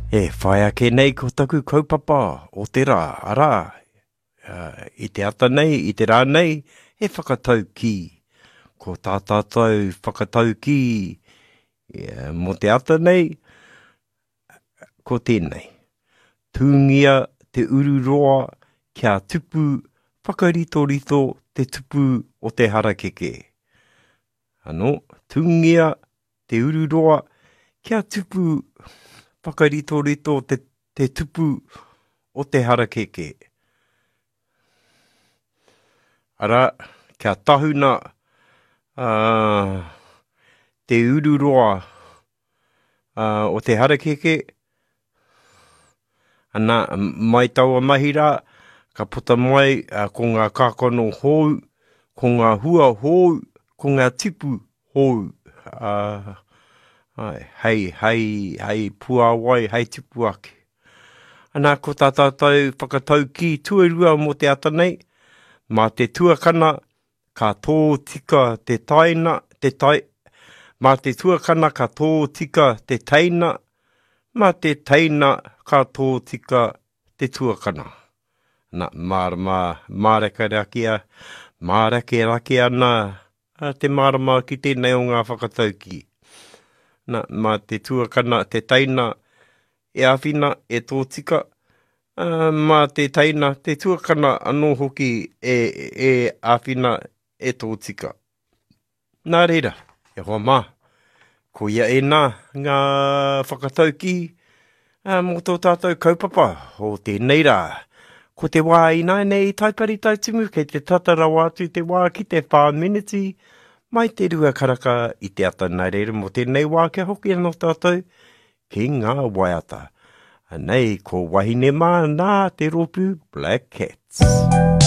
E whai ake nei ko taku kaupapa o te rā, ara. I te ata nei, i te rā nei, he whakatau ki. Ko tā tātou whakatau ki. Mo te ata nei, ko tēnei. Tūngia te ururoa kia tupu whakarito-rito te tupu o te harakeke. Ano, tūngia te ururoa kia tupu whakarito-rito te tupu o te harakeke. Ara, kia tahuna te ururoa o te harakeke. Ana, mai taua mahira, ka puta mai ko ngā kākano hou, ko ngā hua hou, ko ngā tipu hou. Hei puawai, hei tipu ake. Ana, ko tā tātou whakatau ki tuarua mo te ata nei, mā te tuakana, ka tō tika te taina, mā te tuakana ka tō tika te teina, mā te teina ka tō tika te tuakana. Nā, māreke raki ana te mārama ki tēnei o ngā whakatau ki. Nā, mā te tuakana te teina e awhina e tō tika, mā te teina te tuakana anō hoki e awhina e tō tika. Nā reira, e hoa mā, ko ia e nā ngā whakatau ki mō tō tātou kaupapa o tēnei rā. Ko te wā ina nei taipari taitumu kei te tatarawa atu te wā ki te whāminiti mai te rua karaka i te ata nai reira mo tēnei wā kia hoki anō tātou ki ngā waiata. Nei, ko wahine mā nā te ropu Black Cats.